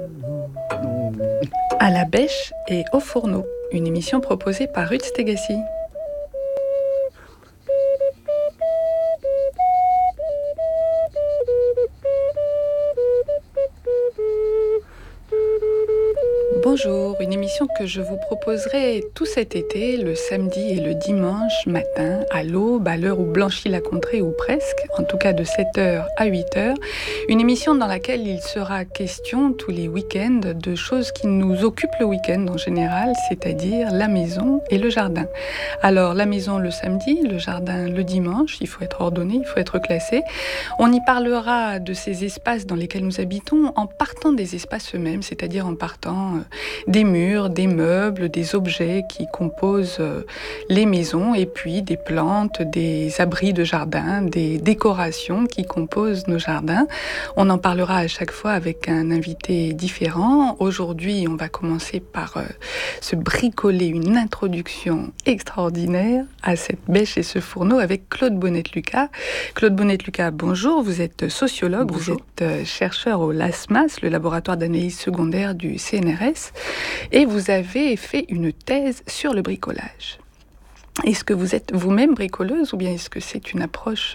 À la bêche et au fourneau, une émission proposée par Ruth Stegacy. Bonjour, une émission que je vous proposerai tout cet été, le samedi et le dimanche matin, à l'aube, à l'heure où blanchit la contrée ou presque, en tout cas de 7h à 8h. Une émission dans laquelle il sera question tous les week-ends de choses qui nous occupent le week-end en général, c'est-à-dire la maison et le jardin. Alors la maison le samedi, le jardin le dimanche, il faut être ordonné, il faut être classé. On y parlera de ces espaces dans lesquels nous habitons en partant des espaces eux-mêmes, c'est-à-dire en partant des murs, des meubles, des objets qui composent les maisons et puis des plantes, des abris de jardin, des décorations qui composent nos jardins. On en parlera à chaque fois avec un invité différent. Aujourd'hui, on va commencer par se bricoler une introduction extraordinaire à cette bêche et ce fourneau avec Claude Bonnette-Lucas. Claude Bonnette-Lucas, bonjour. Vous êtes sociologue, bonjour. Vous êtes chercheur au LASMAS, le laboratoire d'analyse secondaire du CNRS. Et vous avez fait une thèse sur le bricolage. Est-ce que vous êtes vous-même bricoleuse ou bien est-ce que c'est une approche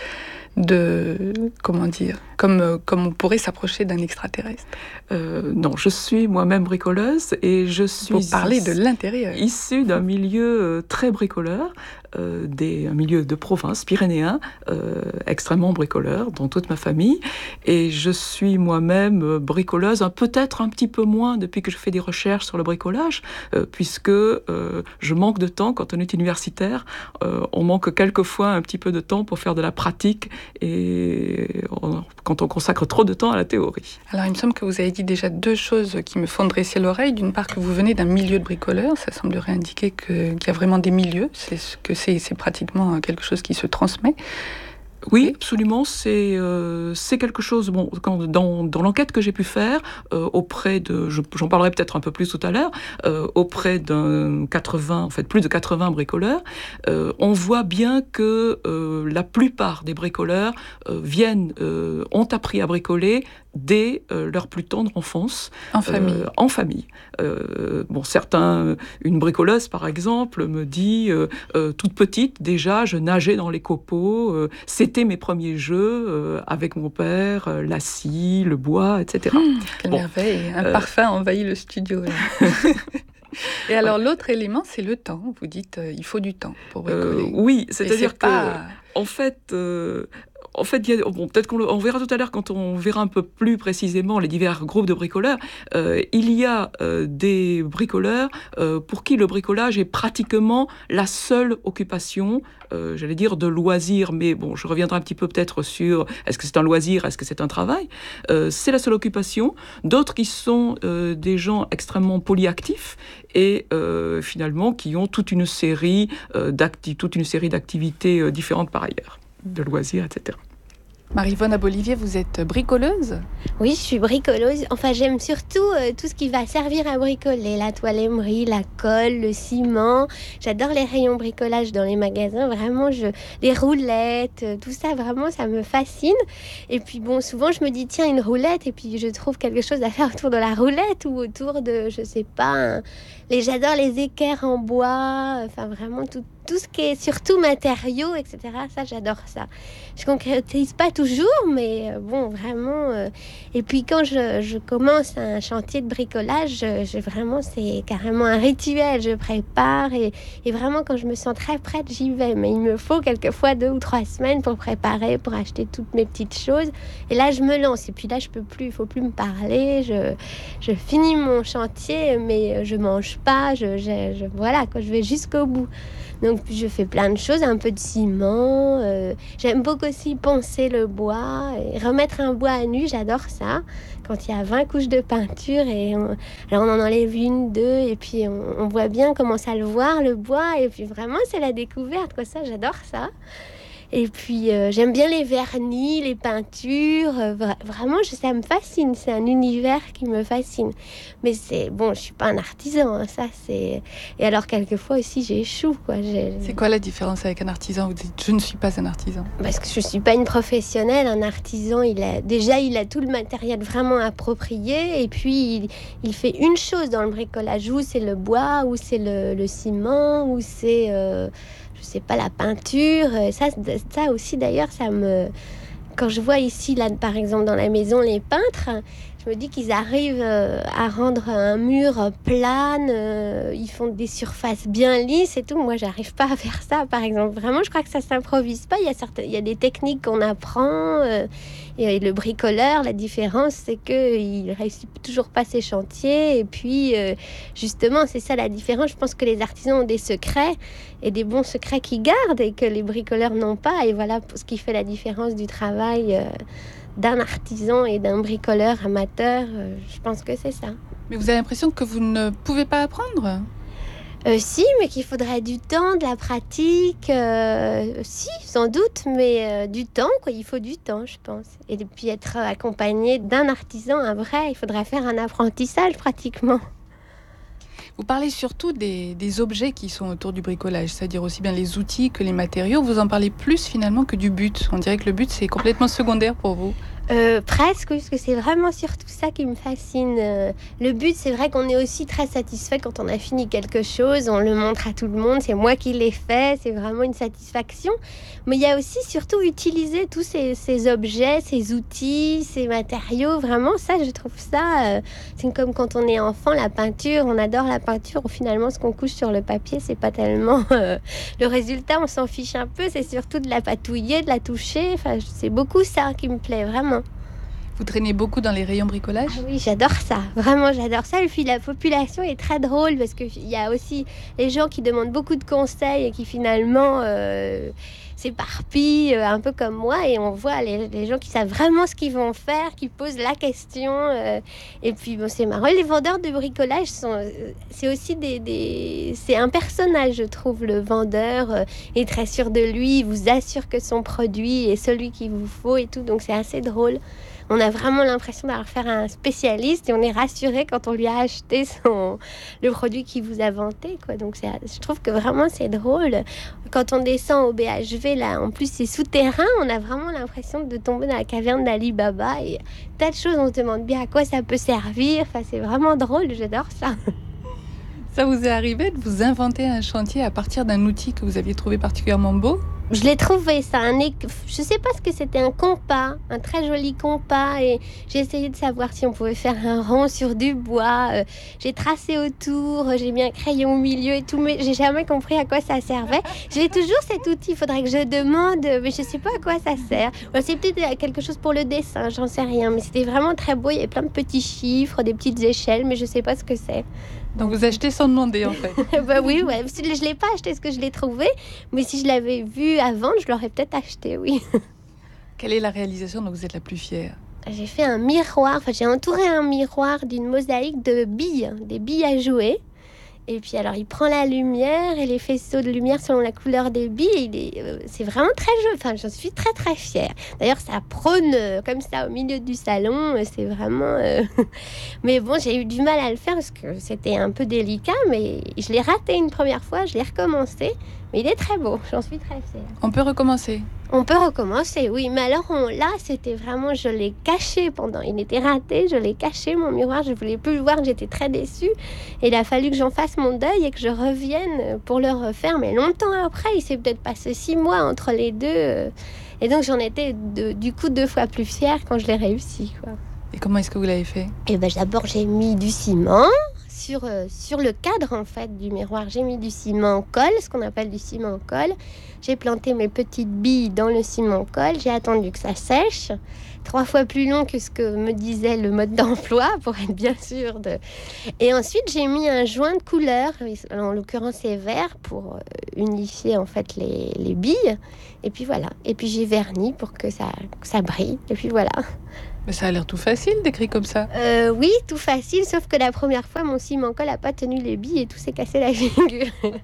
comment dire, comme on pourrait s'approcher d'un extraterrestre? Non, je suis moi-même bricoleuse et je suis... Pour parler de l'intérieur. Issue d'un milieu très bricoleur, un milieu de province pyrénéen, extrêmement bricoleur dans toute ma famille. Et je suis moi-même bricoleuse, peut-être un petit peu moins depuis que je fais des recherches sur le bricolage, puisque je manque de temps quand on est universitaire. On manque quelquefois un petit peu de temps pour faire de la pratique et quand on consacre trop de temps à la théorie. Alors il me semble que vous avez dit déjà deux choses qui me font dresser l'oreille. D'une part que vous venez d'un milieu de bricoleurs, ça semblerait indiquer qu'il y a vraiment des milieux, c'est pratiquement quelque chose qui se transmet. Oui, absolument. C'est quelque chose. Bon, dans l'enquête que j'ai pu faire auprès de, j'en parlerai peut-être un peu plus tout à l'heure, auprès plus de 80 bricoleurs, on voit bien que la plupart des bricoleurs ont appris à bricoler dès leur plus tendre enfance. En famille. En famille. Une bricoleuse par exemple me dit toute petite déjà, je nageais dans les copeaux. C'était mes premiers jeux avec mon père, la scie, le bois, etc. Quelle merveille, un parfum envahit le studio. Et alors l'autre élément, c'est le temps. Vous dites il faut du temps pour bricoler. Oui, c'est-à-dire en fait, peut-être qu'on verra tout à l'heure quand on verra un peu plus précisément les divers groupes de bricoleurs. Il y a des bricoleurs pour qui le bricolage est pratiquement la seule occupation, j'allais dire de loisir, mais bon, je reviendrai un petit peu peut-être sur est-ce que c'est un loisir, est-ce que c'est un travail. C'est la seule occupation. D'autres qui sont des gens extrêmement polyactifs et finalement qui ont toute une série d'activités différentes par ailleurs, de loisirs, etc. Marie-Vonne Abolivier, vous êtes bricoleuse ? Oui, je suis bricoleuse. Enfin, j'aime surtout tout ce qui va servir à bricoler. La toile émerie, la colle, le ciment. J'adore les rayons bricolage dans les magasins. Vraiment, les roulettes, tout ça, vraiment, ça me fascine. Et puis, bon, souvent, je me dis, tiens, une roulette. Et puis, je trouve quelque chose à faire autour de la roulette ou autour de, je sais pas, j'adore les équerres en bois. Enfin, vraiment, tout ce qui est surtout matériaux, etc. Ça, j'adore ça. Je concrétise pas toujours, mais bon, vraiment. Et puis quand je commence un chantier de bricolage, vraiment, c'est carrément un rituel. Je prépare et vraiment, quand je me sens très prête, j'y vais. Mais il me faut quelquefois 2 ou 3 semaines pour préparer, pour acheter toutes mes petites choses. Et là, je me lance. Et puis là, je peux plus. Il faut plus me parler. Je finis mon chantier, mais je mange pas. Voilà, quand je vais jusqu'au bout. Donc, je fais plein de choses, un peu de ciment. J'aime beaucoup aussi poncer le bois et remettre un bois à nu, j'adore ça. Quand il y a 20 couches de peinture, alors on en enlève 1, 2, et puis on voit bien, on commence à le voir, le bois, et puis vraiment, c'est la découverte, quoi, ça, j'adore ça. Et puis, j'aime bien les vernis, les peintures. Vraiment, ça me fascine. C'est un univers qui me fascine. Mais je suis pas un artisan, hein, ça, c'est... Et alors, quelquefois aussi, j'échoue, quoi. C'est quoi la différence avec un artisan? Vous dites, je ne suis pas un artisan. Parce que je suis pas une professionnelle. Un artisan, il a tout le matériel vraiment approprié. Et puis, il fait une chose dans le bricolage. Ou c'est le bois, ou c'est le ciment, ou c'est... je sais pas, la peinture, ça aussi d'ailleurs, quand je vois ici, là, par exemple, dans la maison, les peintres, je me dis qu'ils arrivent à rendre un mur plane, ils font des surfaces bien lisses et tout. Moi, j'arrive pas à faire ça, par exemple. Vraiment, je crois que ça s'improvise pas. Il y a des techniques qu'on apprend. Et le bricoleur, la différence, c'est qu'il réussit toujours pas ses chantiers. Et puis, justement, c'est ça la différence. Je pense que les artisans ont des secrets et des bons secrets qu'ils gardent et que les bricoleurs n'ont pas. Et voilà ce qui fait la différence du travail d'un artisan et d'un bricoleur amateur. Je pense que c'est ça. Mais vous avez l'impression que vous ne pouvez pas apprendre ? Si, mais qu'il faudrait du temps, de la pratique. Si, sans doute, mais du temps, quoi. Il faut du temps, je pense. Et puis être accompagné d'un artisan, un vrai, il faudrait faire un apprentissage pratiquement. Vous parlez surtout des objets qui sont autour du bricolage, c'est-à-dire aussi bien les outils que les matériaux. Vous en parlez plus finalement que du but. On dirait que le but, c'est complètement secondaire pour vous. Presque, parce que c'est vraiment surtout ça qui me fascine. Le but, c'est vrai qu'on est aussi très satisfait quand on a fini quelque chose, on le montre à tout le monde, c'est moi qui l'ai fait, c'est vraiment une satisfaction. Mais il y a aussi surtout utiliser tous ces objets, ces outils, ces matériaux, vraiment ça, je trouve ça, c'est comme quand on est enfant, la peinture, on adore la peinture, ou finalement ce qu'on couche sur le papier, c'est pas tellement... le résultat, on s'en fiche un peu, c'est surtout de la patouiller, de la toucher, enfin, c'est beaucoup ça qui me plaît, vraiment. Vous traînez beaucoup dans les rayons bricolage ? Ah oui, j'adore ça. Vraiment, j'adore ça. Et puis, la population est très drôle parce qu'il y a aussi les gens qui demandent beaucoup de conseils et qui finalement s'éparpillent un peu comme moi. Et on voit les gens qui savent vraiment ce qu'ils vont faire, qui posent la question. Et puis, c'est marrant. Les vendeurs de bricolage, c'est aussi c'est un personnage, je trouve, le vendeur. Est très sûr de lui. Il vous assure que son produit est celui qu'il vous faut et tout. Donc, c'est assez drôle. On a vraiment l'impression d'avoir affaire à un spécialiste et on est rassuré quand on lui a acheté le produit qu'il vous a vanté, quoi. Donc je trouve que vraiment c'est drôle. Quand on descend au BHV, là, en plus c'est souterrain, on a vraiment l'impression de tomber dans la caverne d'Ali Baba et tas de choses, on se demande bien à quoi ça peut servir. Enfin, c'est vraiment drôle, j'adore ça. Ça vous est arrivé de vous inventer un chantier à partir d'un outil que vous aviez trouvé particulièrement beau ? Je l'ai trouvé, ça, je sais pas ce que c'était, un compas, un très joli compas, et j'ai essayé de savoir si on pouvait faire un rond sur du bois. J'ai tracé autour, j'ai mis un crayon au milieu et tout, mais j'ai jamais compris à quoi ça servait. J'ai toujours cet outil, il faudrait que je demande, mais je sais pas à quoi ça sert. Ou c'est peut-être quelque chose pour le dessin, j'en sais rien, mais c'était vraiment très beau, il y avait plein de petits chiffres, des petites échelles, mais je sais pas ce que c'est. Donc vous achetez sans demander en fait. Oui, ouais. Je l'ai pas acheté parce que je l'ai trouvé, mais si je l'avais vu à vendre, je l'aurais peut-être acheté, oui. Quelle est la réalisation dont vous êtes la plus fière ? J'ai fait un miroir, enfin j'ai entouré un miroir d'une mosaïque de billes, des billes à jouer. Et puis alors il prend la lumière et les faisceaux de lumière selon la couleur des billes. C'est vraiment très joli. Enfin, j'en suis très très fière. D'ailleurs, ça prône comme ça au milieu du salon. C'est vraiment. Mais bon, j'ai eu du mal à le faire parce que c'était un peu délicat. Mais je l'ai raté une première fois. Je l'ai recommencé. Mais il est très beau. J'en suis très fière. On peut recommencer ? On peut recommencer, oui. Mais alors là, c'était vraiment, je l'ai caché pendant. Il était raté, je l'ai caché, mon miroir. Je voulais plus le voir, j'étais très déçue. Et il a fallu que j'en fasse mon deuil et que je revienne pour le refaire. Mais longtemps après, il s'est peut-être passé 6 mois entre les deux. Et donc, j'en étais du coup 2 fois plus fière quand je l'ai réussi, quoi. Et comment est-ce que vous l'avez fait ? Et d'abord, j'ai mis du ciment. Sur le cadre en fait du miroir, j'ai mis du ciment en colle, ce qu'on appelle du ciment en colle. J'ai planté mes petites billes dans le ciment en colle, j'ai attendu que ça sèche, 3 fois plus long que ce que me disait le mode d'emploi pour être bien sûr de... Et ensuite j'ai mis un joint de couleur, en l'occurrence c'est vert pour unifier en fait les billes. Et puis voilà, et puis j'ai verni pour que ça brille, et puis voilà. Mais ça a l'air tout facile décrit comme ça. Oui, tout facile, sauf que la première fois, mon ciment en colle n'a pas tenu les billes et tout s'est cassé la figure.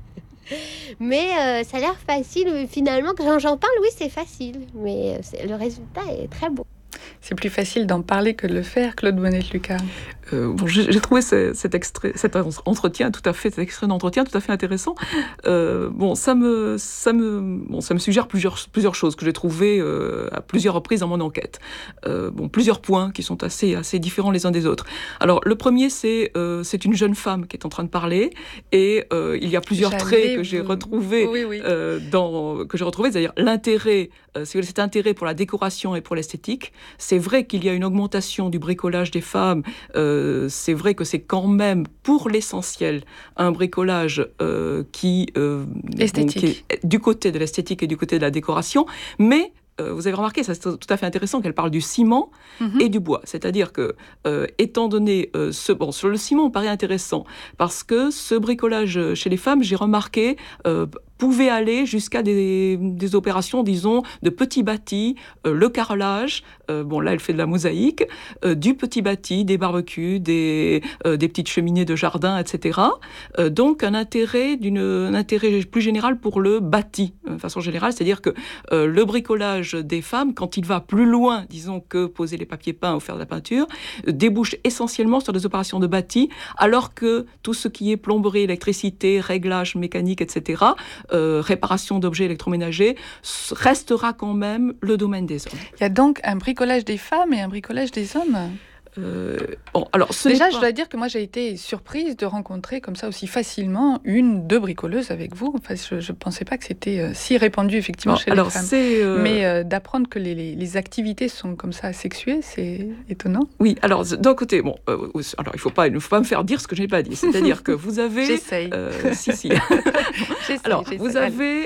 Mais ça a l'air facile. Finalement, quand j'en parle, oui, c'est facile. Mais le résultat est très beau. C'est plus facile d'en parler que de le faire, Claude Bonnette-Lucas. J'ai trouvé cet entretien tout à fait, cet extrait d'entretien tout à fait intéressant. Ça me suggère plusieurs choses que j'ai trouvées à plusieurs reprises dans mon enquête. Plusieurs points qui sont assez différents les uns des autres. Alors, le premier, c'est une jeune femme qui est en train de parler, et il y a plusieurs traits que j'ai retrouvés, c'est-à-dire l'intérêt, cet intérêt pour la décoration et pour l'esthétique. C'est vrai qu'il y a une augmentation du bricolage des femmes. C'est vrai que c'est quand même, pour l'essentiel, un bricolage qui est du côté de l'esthétique et du côté de la décoration, mais vous avez remarqué, ça c'est tout à fait intéressant, qu'elle parle du ciment et du bois. C'est-à-dire que, étant donné sur le ciment, on paraît intéressant, parce que ce bricolage chez les femmes, j'ai remarqué, pouvait aller jusqu'à des opérations, disons, de petits bâtis, le carrelage, là elle fait de la mosaïque, du petit bâti, des barbecues, des petites cheminées de jardin, etc. Donc un intérêt plus général pour le bâti, de façon générale, c'est-à-dire que le bricolage des femmes, quand il va plus loin, disons, que poser les papiers peints ou faire de la peinture, débouche essentiellement sur des opérations de bâti, alors que tout ce qui est plomberie, électricité, réglage mécanique, etc., réparation d'objets électroménagers, restera quand même le domaine des hommes. Il y a donc un bricolage des femmes et un bricolage des hommes. Déjà, je dois dire que moi, j'ai été surprise de rencontrer comme ça aussi facilement deux bricoleuses avec vous. Enfin, je ne pensais pas que c'était si répandu, effectivement, chez les femmes. Mais d'apprendre que les activités sont comme ça sexuées, c'est étonnant. Oui, alors, d'un côté, il ne faut pas me faire dire ce que je n'ai pas dit. C'est-à-dire que vous avez... J'essaye. Si. Alors, vous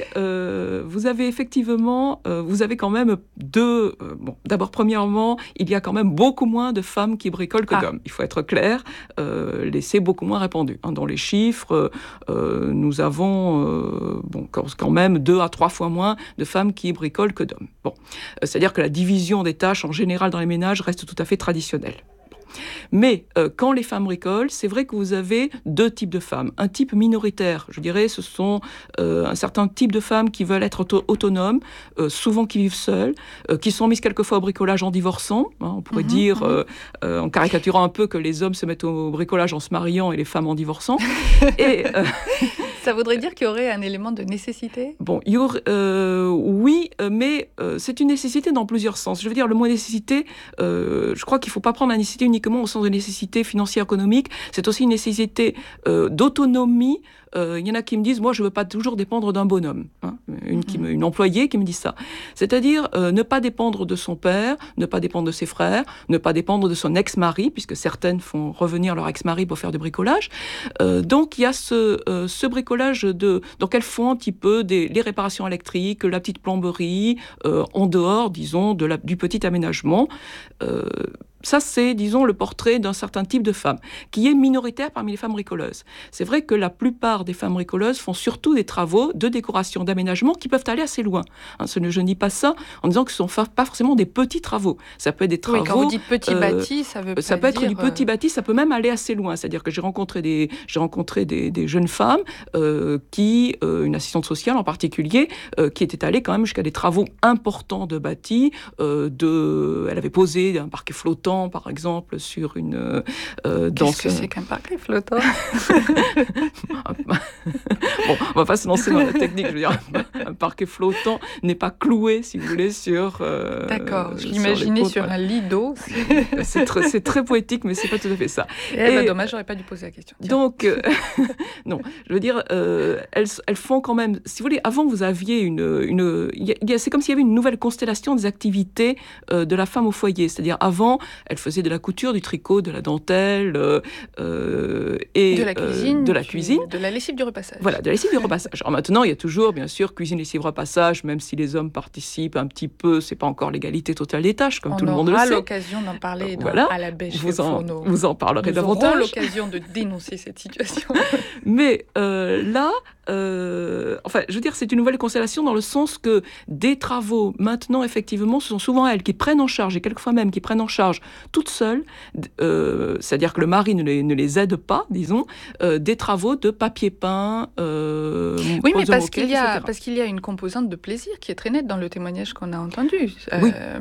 avez effectivement... vous avez quand même deux... d'abord, premièrement, il y a quand même beaucoup moins de femmes qui bricolent que d'hommes. Il faut être clair, c'est beaucoup moins répandu. Dans les chiffres, nous avons quand même 2 à 3 fois moins de femmes qui bricolent que d'hommes. C'est-à-dire que la division des tâches en général dans les ménages reste tout à fait traditionnelle. Mais quand les femmes bricolent, c'est vrai que vous avez 2 types de femmes. Un type minoritaire, je dirais, ce sont un certain type de femmes qui veulent être autonomes, souvent qui vivent seules, qui sont mises quelquefois au bricolage en divorçant. On pourrait dire, en caricaturant un peu, que les hommes se mettent au bricolage en se mariant et les femmes en divorçant. Ça voudrait dire qu'il y aurait un élément de nécessité ? Oui, mais c'est une nécessité dans plusieurs sens. Je veux dire, le mot nécessité, je crois qu'il ne faut pas prendre la nécessité uniquement au sens de nécessité financière économique, c'est aussi une nécessité d'autonomie. Il y en a qui me disent, moi je ne veux pas toujours dépendre d'un bonhomme. Une employée qui me dit ça. C'est-à-dire ne pas dépendre de son père, ne pas dépendre de ses frères, ne pas dépendre de son ex-mari, puisque certaines font revenir leur ex-mari pour faire du bricolage. Donc il y a ce bricolage donc elles font un petit peu les réparations électriques, la petite plomberie, en dehors, disons, du petit aménagement. Ça, c'est, disons, le portrait d'un certain type de femme, qui est minoritaire parmi les femmes bricoleuses. C'est vrai que la plupart des femmes bricoleuses font surtout des travaux de décoration, d'aménagement, qui peuvent aller assez loin. Je ne dis pas ça en disant que ce ne sont pas forcément des petits travaux. Ça peut être des travaux... Oui, quand vous dites petit bâti, ça veut pas dire... Ça peut être du petit bâti, ça peut même aller assez loin. C'est-à-dire que j'ai rencontré des jeunes femmes, une assistante sociale en particulier, qui étaient allées quand même jusqu'à des travaux importants de bâti. Elle avait posé un parquet flottant, par exemple, sur une... Qu'est-ce que c'est qu'un parquet flottant ? On va pas se lancer dans la technique. Je veux dire, un parquet flottant n'est pas cloué, si vous voulez, sur... D'accord, je l'imaginais sur un lit d'eau. C'est très poétique, mais c'est pas tout à fait ça. Dommage, j'aurais pas dû poser la question. Tiens. Donc, non, je veux dire, elles font quand même... Si vous voulez, avant, vous aviez c'est comme s'il y avait une nouvelle constellation des activités de la femme au foyer. C'est-à-dire, avant, elle faisait de la couture, du tricot, de la dentelle, et de la cuisine, de la lessive du repassage. Voilà, de la lessive du repassage. Alors maintenant, il y a toujours, bien sûr, cuisine, lessive, repassage, même si les hommes participent un petit peu, c'est pas encore l'égalité totale des tâches, comme tout le monde le sait. On aura l'occasion d'en parler à la bêche et au fourneau. Vous en parlerez davantage. Nous aurons l'occasion de dénoncer cette situation. Mais là, enfin, je veux dire, c'est une nouvelle constellation dans le sens que des travaux, maintenant, effectivement, ce sont souvent elles qui prennent en charge, et quelquefois même qui prennent en charge toutes seules, c'est-à-dire que le mari ne les aide pas, disons, des travaux de papier peint. Oui, mais parce qu'il y a une composante de plaisir qui est très nette dans le témoignage qu'on a entendu. Oui.